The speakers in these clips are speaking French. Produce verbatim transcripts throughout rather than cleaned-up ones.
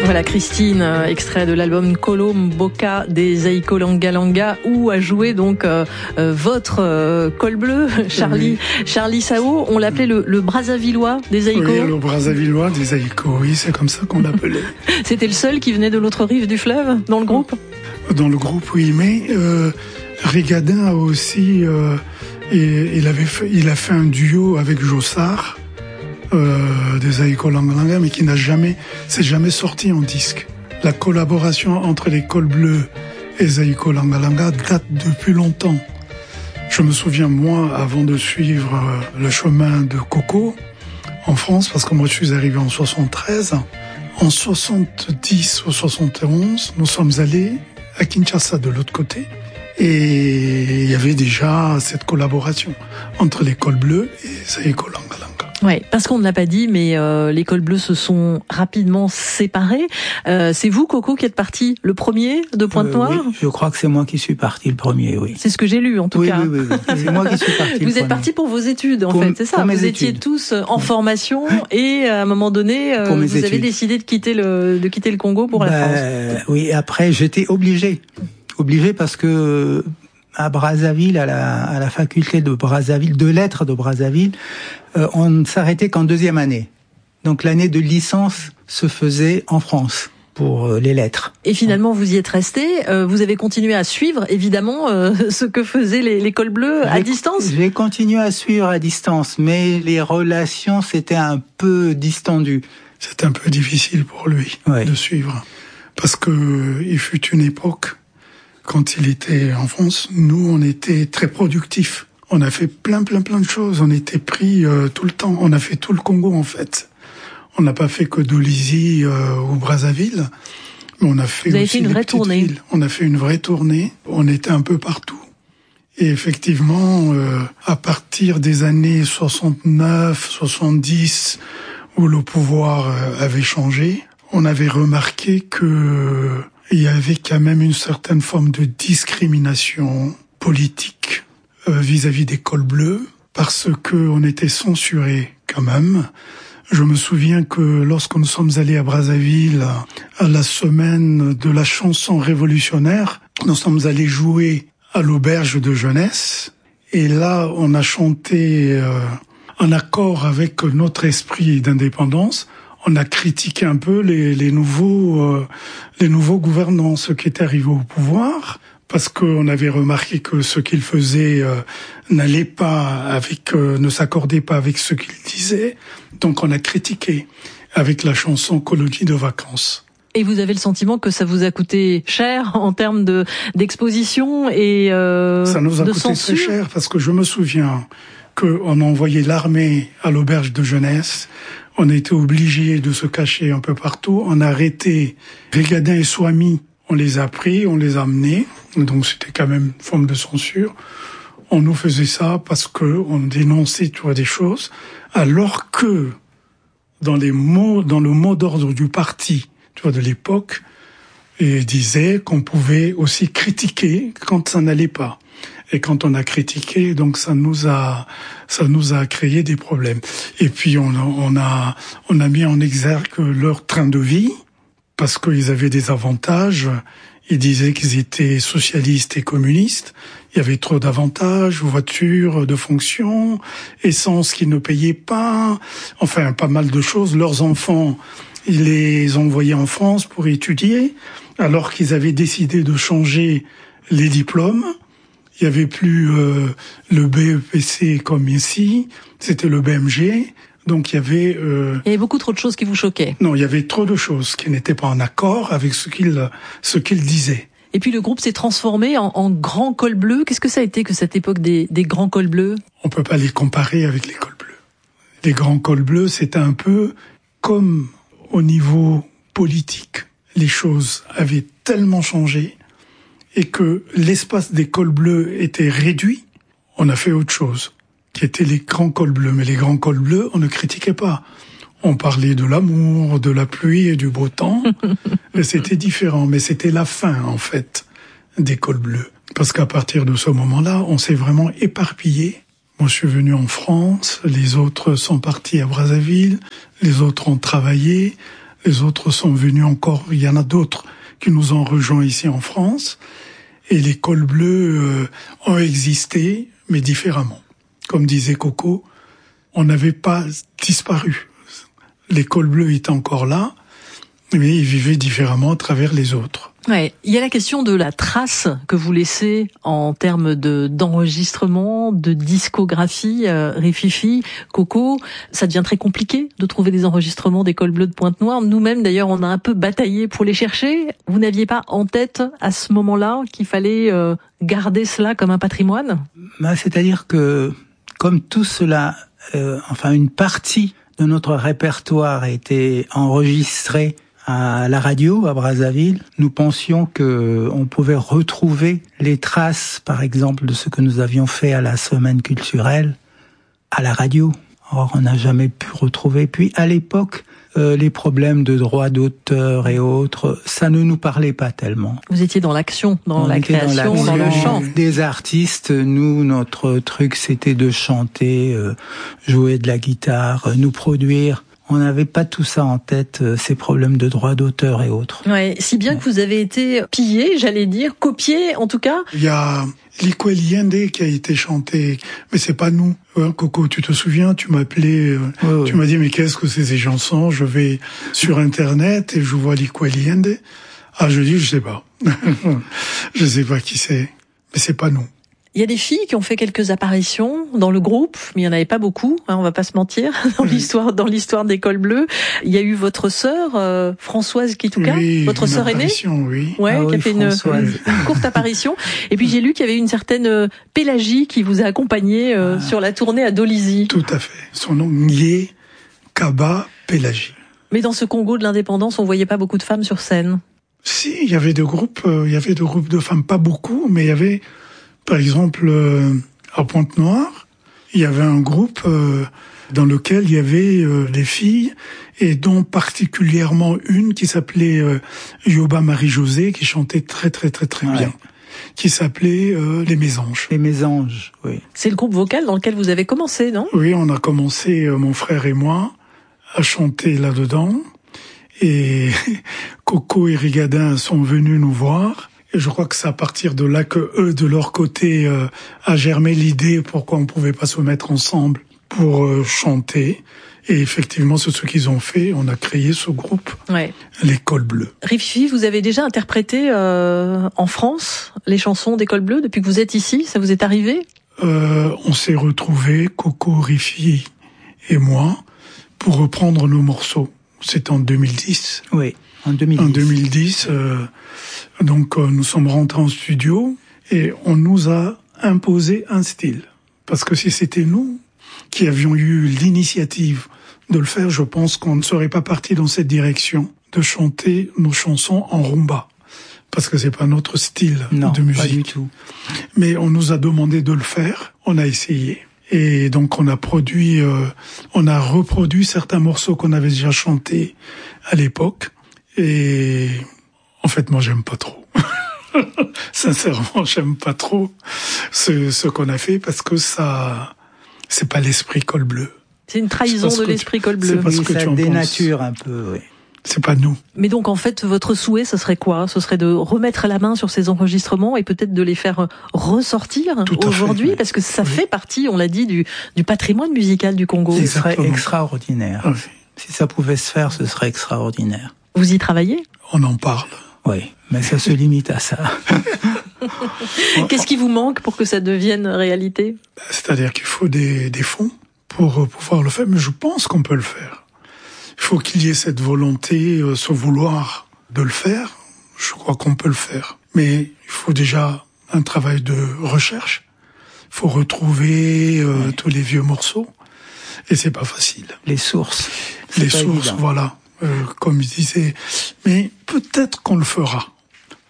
Voilà Christine, euh, extrait de l'album Kolo Mboka des Zaïko Langa Langa, où a joué donc euh, euh, votre euh, col bleu, Charlie, oui. Charlie Sao. On l'appelait le, le Brazzavillois des Zaïko. Oui, le Brazzavillois des Zaïko, oui, c'est comme ça qu'on l'appelait. C'était le seul qui venait de l'autre rive du fleuve dans le groupe. Dans le groupe, oui, mais euh, Rigadin a aussi, euh, et, il avait fait, il a fait un duo avec Jossard. Euh, des Zaïko Langa Langa, mais qui n'a jamais, c'est jamais sorti en disque. La collaboration entre les cols bleus et Zaïko Langa Langa date depuis longtemps. Je me souviens, moi, avant de suivre euh, le chemin de Coco en France, parce que moi je suis arrivé en soixante-treize, en soixante-dix ou soixante et onze, nous sommes allés à Kinshasa de l'autre côté, et il y avait déjà cette collaboration entre les cols bleus et Zaïko Langa Langa. Ouais, parce qu'on ne l'a pas dit, mais euh, les cols bleus se sont rapidement séparés. Euh, c'est vous, Coco, qui êtes parti le premier de Pointe-Noire ? euh, oui, je crois que c'est moi qui suis parti le premier, oui. C'est ce que j'ai lu, en tout oui, cas. Oui, oui, oui. C'est moi qui suis parti. Vous êtes parti pour vos études, en pour, fait, c'est ça ? Vous étiez études. tous en formation et à un moment donné, euh, vous études. avez décidé de quitter le de quitter le Congo pour bah, la France. Oui, après j'étais obligé, obligé parce que à Brazzaville, à la, à la faculté de Brazzaville, de lettres de Brazzaville, euh, on ne s'arrêtait qu'en deuxième année. Donc l'année de licence se faisait en France pour euh, les lettres. Et finalement, vous y êtes resté. Euh, vous avez continué à suivre, évidemment, euh, ce que faisaient les, les cols bleus à j'ai, distance. J'ai continué à suivre à distance, mais les relations s'étaient un peu distendues. C'était un peu difficile pour lui ouais. de suivre, parce que il fut une époque. Quand il était en France, nous, on était très productifs. On a fait plein, plein, plein de choses. On était pris euh, tout le temps. On a fait tout le Congo, en fait. On n'a pas fait que Dolisie euh, ou Brazzaville, mais on a fait Vous avez aussi fait une des vraie petites tournée. villes. On a fait une vraie tournée. On était un peu partout. Et effectivement, euh, à partir des années soixante-neuf, soixante-dix, où le pouvoir euh, avait changé, on avait remarqué que il y avait quand même une certaine forme de discrimination politique euh, vis-à-vis des cols bleus, parce que on était censuré quand même. Je me souviens que lorsque nous sommes allés à Brazzaville, à la semaine de la chanson révolutionnaire, nous sommes allés jouer à l'auberge de jeunesse, et là on a chanté euh, en accord avec notre esprit d'indépendance. On a critiqué un peu les, les nouveaux, euh, les nouveaux gouvernants, ceux qui étaient arrivés au pouvoir, parce qu'on avait remarqué que ce qu'ils faisaient euh, n'allait pas avec, euh, ne s'accordait pas avec ce qu'ils disaient. Donc on a critiqué avec la chanson Colonie de vacances. Et vous avez le sentiment que ça vous a coûté cher en termes de d'exposition et euh, de censure ? Ça nous a coûté très cher, parce que je me souviens qu'on envoyait l'armée à l'auberge de jeunesse. On était obligés de se cacher un peu partout. On a arrêté Rigadin et Swami. On les a pris, on les a amenés. Donc c'était quand même une forme de censure. On nous faisait ça parce que on dénonçait, tu vois, des choses. Alors que dans les mots, dans le mot d'ordre du parti, tu vois, de l'époque, il disait qu'on pouvait aussi critiquer quand ça n'allait pas. Et quand on a critiqué, donc ça nous a, ça nous a créé des problèmes. Et puis on a, on a, on a mis en exergue leur train de vie, parce qu'ils avaient des avantages. Ils disaient qu'ils étaient socialistes et communistes. Il y avait trop d'avantages, voitures de fonction, essence qu'ils ne payaient pas, enfin pas mal de choses. Leurs enfants, ils les envoyaient en France pour étudier, alors qu'ils avaient décidé de changer les diplômes. Il y avait plus euh, le B E P C comme ici, c'était le B M G. Donc il y avait... Euh, il y avait beaucoup trop de choses qui vous choquaient. Non, il y avait trop de choses qui n'étaient pas en accord avec ce qu'il ce qu'il disait. Et puis le groupe s'est transformé en, en grand col bleu. Qu'est-ce que ça a été que cette époque des, des grands cols bleus ? On peut pas les comparer avec les cols bleus. Les grands cols bleus, c'était un peu comme au niveau politique. Les choses avaient tellement changé et que l'espace des cols bleus était réduit. On a fait autre chose, qui étaient les grands cols bleus. Mais les grands cols bleus, on ne critiquait pas. On parlait de l'amour, de la pluie et du beau temps. Et c'était différent, mais c'était la fin, en fait, des cols bleus. Parce qu'à partir de ce moment-là, on s'est vraiment éparpillé. Moi, je suis venu en France, les autres sont partis à Brazzaville, les autres ont travaillé. Les autres sont venus encore. Il y en a d'autres qui nous ont rejoints ici en France. Et les cols bleus euh, ont existé, mais différemment. Comme disait Coco, on n'avait pas disparu. Les cols bleus étaient encore là, mais ils vivaient différemment à travers les autres. Ouais, il y a la question de la trace que vous laissez en termes de d'enregistrement, de discographie. Euh, Rififi, Coco, ça devient très compliqué de trouver des enregistrements des cols bleus de Pointe-Noire. Nous-mêmes, d'ailleurs, on a un peu bataillé pour les chercher. Vous n'aviez pas en tête à ce moment-là qu'il fallait euh, garder cela comme un patrimoine ? Bah, c'est-à-dire que, comme tout cela, euh, enfin une partie de notre répertoire a été enregistrée à la radio, à Brazzaville, nous pensions que on pouvait retrouver les traces, par exemple, de ce que nous avions fait à la semaine culturelle, à la radio. Or, on n'a jamais pu retrouver. Puis, à l'époque, euh, les problèmes de droits d'auteur et autres, ça ne nous parlait pas tellement. Vous étiez dans l'action, dans on la création, dans, dans le chant. Des artistes, nous, notre truc, c'était de chanter, euh, jouer de la guitare, euh, nous produire. On n'avait pas tout ça en tête, euh, ces problèmes de droits d'auteur et autres. Ouais, si bien ouais. que vous avez été pillé, j'allais dire, copié en tout cas. Il y a l'Ikweliende qui a été chanté, mais c'est pas nous. Ouais, Coco, tu te souviens, tu m'as appelé, euh, ouais, ouais. tu m'as dit mais qu'est-ce que c'est ces chansons ? Je vais sur Internet et je vois l'Ikweliende. Ah, je dis je sais pas, je sais pas qui c'est, mais c'est pas nous. Il y a des filles qui ont fait quelques apparitions dans le groupe, mais il n'y en avait pas beaucoup, hein, on va pas se mentir, dans oui. l'histoire dans l'histoire des cols bleus. Il y a eu votre sœur, euh, Françoise Kitouka, oui, votre sœur aînée, oui. ouais, ah qui oui, a fait une, une courte apparition. Et puis j'ai lu qu'il y avait une certaine Pélagie qui vous a accompagné euh, ah. sur la tournée à Dolisie. Tout à fait. Son nom, Nyé Kaba Pélagie. Mais dans ce Congo de l'indépendance, on voyait pas beaucoup de femmes sur scène. Si, il y avait des groupes, euh, il y avait des groupes de femmes, pas beaucoup, mais il y avait... Par exemple, euh, à Pointe-Noire, il y avait un groupe euh, dans lequel il y avait euh, les filles, et dont particulièrement une qui s'appelait euh, Yoba Marie-Josée, qui chantait très très très très ouais. bien, qui s'appelait euh, Les Mésanges. Les Mésanges, oui. C'est le groupe vocal dans lequel vous avez commencé, non ? Oui, on a commencé, euh, mon frère et moi, à chanter là-dedans, et Coco et Rigadin sont venus nous voir. Et je crois que c'est à partir de là que eux, de leur côté, euh, a germé l'idée pourquoi on pouvait pas se mettre ensemble pour euh, chanter. Et effectivement, c'est ce qu'ils ont fait. On a créé ce groupe, ouais. les Cols Bleus. Rififi, vous avez déjà interprété euh, en France les chansons des Cols Bleus depuis que vous êtes ici ? Ça vous est arrivé ? euh, On s'est retrouvés, Coco, Rififi et moi, pour reprendre nos morceaux. C'était en deux mille dix. Oui, en deux mille dix. En deux mille dix, euh, donc euh, nous sommes rentrés en studio et on nous a imposé un style. Parce que si c'était nous qui avions eu l'initiative de le faire, je pense qu'on ne serait pas parti dans cette direction de chanter nos chansons en rumba. Parce que c'est pas notre style non, de musique. Pas du tout. Mais on nous a demandé de le faire, on a essayé. Et donc on a produit, euh, on a reproduit certains morceaux qu'on avait déjà chantés à l'époque. Et en fait, moi, j'aime pas trop. Sincèrement, j'aime pas trop ce, ce qu'on a fait parce que ça, c'est pas l'esprit Col Bleu. C'est une trahison de l'esprit Col Bleu. C'est parce que ça dénature un peu, oui. C'est pas nous. Mais donc, en fait, votre souhait, ce serait quoi ? Ce serait de remettre la main sur ces enregistrements et peut-être de les faire ressortir aujourd'hui, oui. Parce que ça oui. fait partie, on l'a dit, du, du patrimoine musical du Congo. Ce serait extraordinaire. Oui. Si ça pouvait se faire, ce serait extraordinaire. Vous y travaillez ? On en parle. Oui, mais ça se limite à ça. Qu'est-ce qui vous manque pour que ça devienne réalité ? C'est-à-dire qu'il faut des, des fonds pour pouvoir le faire, mais je pense qu'on peut le faire. Il faut qu'il y ait cette volonté, euh, ce vouloir de le faire. Je crois qu'on peut le faire. Mais il faut déjà un travail de recherche. Il faut retrouver euh, oui. tous les vieux morceaux. Et c'est pas facile. Les sources. Les sources, évident. Voilà. Euh, comme je disais. Mais peut-être qu'on le fera. Pourquoi ?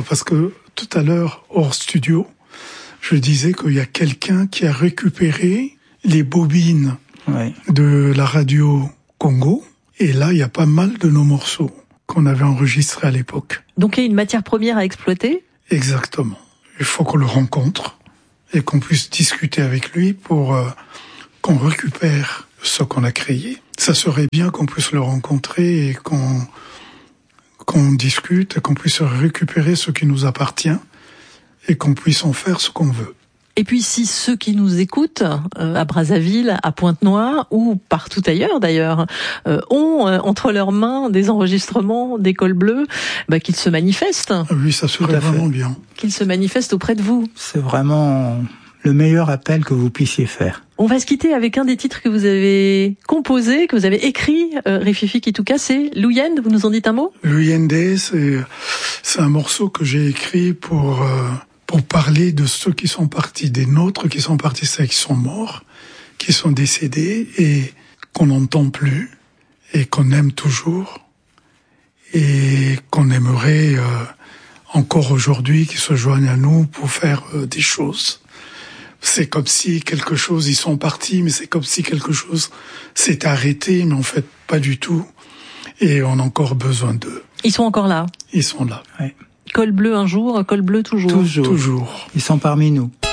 Parce que tout à l'heure, hors studio, je disais qu'il y a quelqu'un qui a récupéré les bobines oui. de la radio Congo. Et là, il y a pas mal de nos morceaux qu'on avait enregistrés à l'époque. Donc il y a une matière première à exploiter ? Exactement. Il faut qu'on le rencontre et qu'on puisse discuter avec lui pour euh, qu'on récupère ce qu'on a créé ça serait bien qu'on puisse le rencontrer et qu'on qu'on discute, qu'on puisse récupérer ce qui nous appartient et qu'on puisse en faire ce qu'on veut. Et puis si ceux qui nous écoutent euh, à Brazzaville, à Pointe-Noire ou partout ailleurs d'ailleurs euh, ont euh, entre leurs mains des enregistrements des cols bleus, bah, qu'ils se manifestent. Oui, ça serait vraiment bien. Qu'ils se manifestent auprès de vous. C'est vraiment le meilleur appel que vous puissiez faire. On va se quitter avec un des titres que vous avez composé, que vous avez écrit, euh, Rififi Kituka, c'est Luyende, vous nous en dites un mot? Luyende, c'est, c'est un morceau que j'ai écrit pour, euh, pour parler de ceux qui sont partis, des nôtres qui sont partis, ceux qui sont morts, qui sont décédés et qu'on n'entend plus et qu'on aime toujours et qu'on aimerait euh, encore aujourd'hui qui se joignent à nous pour faire euh, des choses. C'est comme si quelque chose, ils sont partis, mais c'est comme si quelque chose s'est arrêté, mais en fait, pas du tout. Et on a encore besoin d'eux. Ils sont encore là. Ils sont là. Ouais. Col bleu un jour, col bleu toujours. Toujours. Toujours. Ils sont parmi nous.